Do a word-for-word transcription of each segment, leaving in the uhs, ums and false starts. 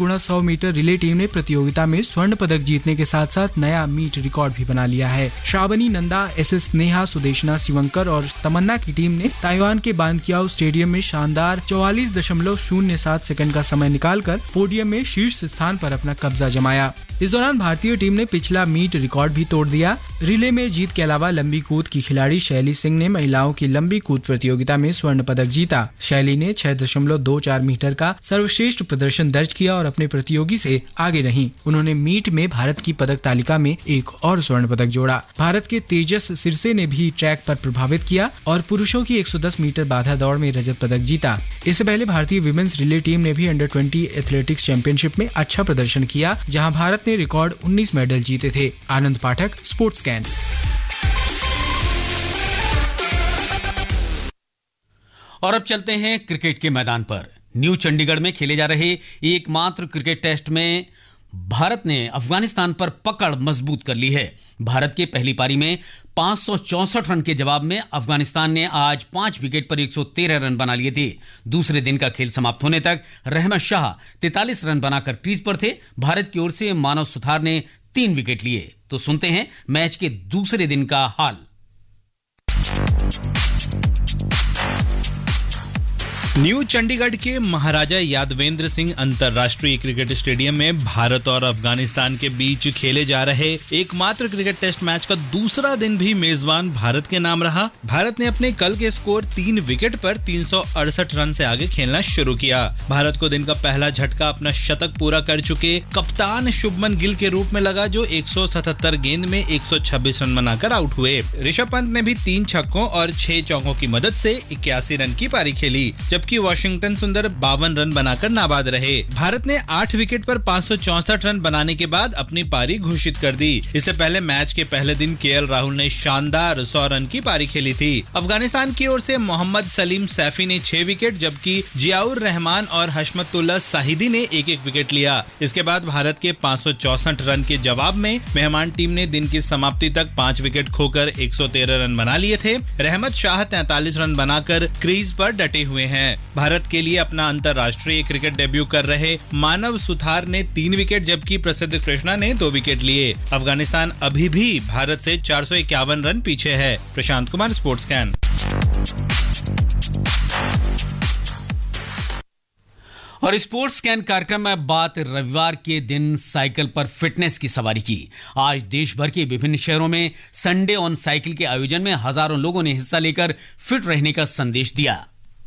गुणा सौ metre relay team ने प्रतियोगिता में स्वर्ण पदक जीतने के साथ साथ नया मीट रिकॉर्ड भी बना लिया है। श्रावणी नंदा, एस एस नेहा, सुदेशना शिवंकर और तमन्ना की टीम ने ताइवान के बानकियाओ स्टेडियम में शानदार चौवालीस दशमलव शून्य सात सेकंड का समय निकालकर पोडियम में शीर्ष स्थान पर अपना कब्जा जमाया। इस दौरान भारतीय टीम ने पिछला मीट रिकॉर्ड भी तोड़ दिया। रिले में जीत के अलावा लंबी कूद की खिलाड़ी शैली सिंह ने महिलाओं की लंबी कूद प्रतियोगिता में स्वर्ण पदक जीता। शैली ने छह दशमलव दो चार मीटर का सर्वश्रेष्ठ प्रदर्शन दर्ज किया और अपने प्रतियोगी से आगे रहीं। उन्होंने मीट में भारत की पदक तालिका में एक और स्वर्ण पदक जोड़ा। भारत के तेजस सिरसे ने भी ट्रैक पर प्रभावित किया और पुरुषों की एक सौ दस मीटर बाधा दौड़ में रजत पदक जीता। इससे पहले भारतीय विमेंस रिले टीम ने भी अंडर ट्वेंटी एथलेटिक्स चैंपियनशिप में अच्छा प्रदर्शन किया, जहां भारत ने रिकॉर्ड उन्नीस मेडल जीते थे। आनंद पाठक, स्पोर्ट्स स्कैन। और अब चलते हैं क्रिकेट के मैदान पर। न्यू चंडीगढ़ में खेले जा रहे एकमात्र क्रिकेट टेस्ट में भारत ने अफगानिस्तान पर पकड़ मजबूत कर ली है। भारत के पहली पारी में पांच सौ चौसठ रन के जवाब में अफगानिस्तान ने आज पांच विकेट पर एक सौ तेरह रन बना लिए थे। दूसरे दिन का खेल समाप्त होने तक रहमत शाह तैंतालीस रन बनाकर क्रीज पर थे। भारत की ओर से मानव सुथार ने तीन विकेट लिए। तो सुनते हैं मैच के दूसरे दिन का हाल। न्यू चंडीगढ़ के महाराजा यादवेंद्र सिंह अंतर्राष्ट्रीय क्रिकेट स्टेडियम में भारत और अफगानिस्तान के बीच खेले जा रहे एकमात्र क्रिकेट टेस्ट मैच का दूसरा दिन भी मेजबान भारत के नाम रहा। भारत ने अपने कल के स्कोर तीन विकेट पर तीन सौ अड़सठ रन से आगे खेलना शुरू किया। भारत को दिन का पहला झटका अपना शतक पूरा कर चुके कप्तान शुभमन गिल के रूप में लगा, जो एक सौ सतहत्तर गेंद में एक सौ छब्बीस रन बनाकर आउट हुए। ऋषभ पंत ने भी तीन छक्कों और छह चौकों की मदद से इक्यासी रन की पारी खेली, जबकि वॉशिंगटन सुंदर बावन रन बनाकर नाबाद रहे। भारत ने आठ विकेट पर पांच सौ चौसठ रन बनाने के बाद अपनी पारी घोषित कर दी। इससे पहले मैच के पहले दिन के एल राहुल ने शानदार सौ रन की पारी खेली थी। अफगानिस्तान की ओर से मोहम्मद सलीम सैफी ने छह विकेट, जबकि जियाउर रहमान और हशमतुल्लाह साहिदी ने एक एक विकेट लिया। इसके बाद भारत के पांच सौ चौसठ रन के जवाब में मेहमान टीम ने दिन की समाप्ति तक पांच विकेट खोकर एक सौ तेरह रन बना लिए थे। रहमत शाह तैंतालीस रन बनाकर क्रीज पर डटे हुए हैं। भारत के लिए अपना अंतर्राष्ट्रीय क्रिकेट डेब्यू कर रहे मानव सुथार ने तीन विकेट, जबकि प्रसिद्ध कृष्णा ने दो विकेट लिए। अफगानिस्तान अभी भी भारत से चार सौ इक्यावन रन पीछे है। Prashant Kumar, sports scan. और स्पोर्ट्स स्कैन कार्यक्रम में बात रविवार के दिन साइकिल पर फिटनेस की सवारी की। आज देश भर के विभिन्न शहरों में संडे ऑन साइकिल के आयोजन में हजारों लोगों ने हिस्सा लेकर फिट रहने का संदेश दिया।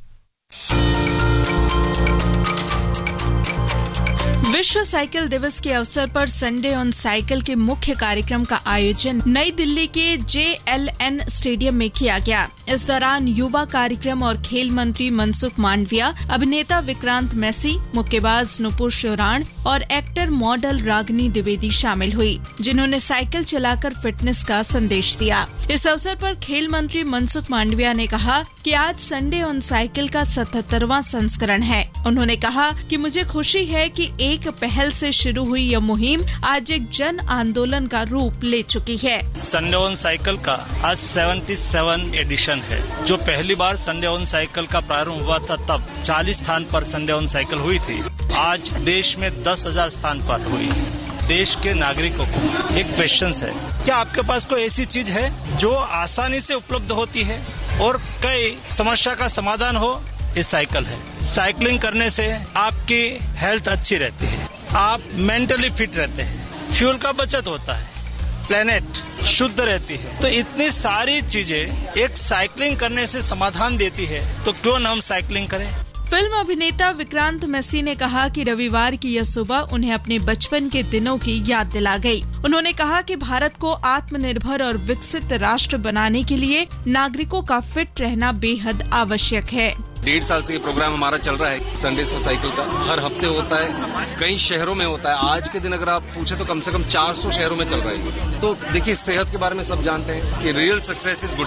विश्व साइकिल दिवस के अवसर पर संडे ऑन साइकिल के मुख्य कार्यक्रम का आयोजन नई दिल्ली के जे एल एन स्टेडियम में किया गया। इस दौरान युवा कार्यक्रम और खेल मंत्री मनसुख मांडविया, अभिनेता विक्रांत मैसी, मुक्केबाज नुपुर शोराण और एक्टर मॉडल रागिनी द्विवेदी शामिल हुई, जिन्होंने साइकिल चलाकर फिटनेस का संदेश दिया। इस अवसर पर खेल मंत्री मनसुख मांडविया ने कहा कि आज संडे ऑन साइकिल का सतहत्तरवां संस्करण है। उन्होंने कहा कि मुझे खुशी है कि एक पहल से शुरू हुई यह मुहिम आज एक जन आंदोलन का रूप ले चुकी है। संडे ऑन साइकिल का आज सतहत्तरवां एडिशन है। जो पहली बार संडे ऑन साइकिल का प्रारंभ हुआ था तब चालीस स्थान पर संडे ऑन साइकिल हुई थी। आज देश में दस हजार स्थान पर हुई। देश के नागरिकों को एक क्वेश्चन है, क्या आपके पास कोई ऐसी चीज है जो आसानी से उपलब्ध होती है और कई समस्या का समाधान हो? इस साइकिल है। साइकिलिंग करने से आपकी हेल्थ अच्छी रहती है, आप मेंटली फिट रहते हैं, फ्यूल का बचत होता है, प्लेनेट शुद्ध रहती है। तो इतनी सारी चीजें एक साइकिलिंग करने से समाधान देती है, तो क्यों न हम साइकिलिंग करें। फिल्म अभिनेता विक्रांत मैसी ने कहा कि रविवार की यह सुबह उन्हें अपने बचपन के दिनों की याद दिला गई। उन्होंने कहा कि भारत को आत्मनिर्भर और विकसित राष्ट्र बनाने के लिए नागरिकों का फिट रहना बेहद आवश्यक है। डेढ़ साल से ये प्रोग्राम हमारा चल रहा है संडेज फॉर साइकिल का। हर हफ्ते होता है, कई शहरों में होता है। आज के दिन अगर आप पूछे तो कम से कम चार सौ शहरों में चल रहा है। तो देखिए, सेहत के बारे में सब जानते हैं कि रियल सक्सेस इज गुड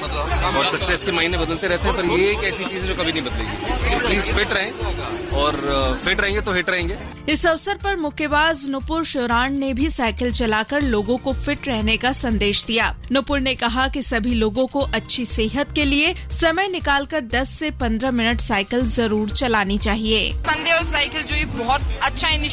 है और सक्सेस के महीने बदलते रहते हैं, पर ये एक ऐसी चीज है जो कभी नहीं बदलेगी। सो प्लीज फिट रहें और फिट रहेंगे तो हिट रहेंगे। इस अवसर पर मुक्केबाज नुपुर शोराण ने भी साइकिल चलाकर लोगों को फिट रहने का संदेश दिया। नुपुर ने कहा कि सभी लोगों को अच्छी सेहत के लिए समय निकालकर दस से पंद्रह मिनट साइकिल जरूर चलानी चाहिए। संडे और साइकिल जो ये बहुत अच्छा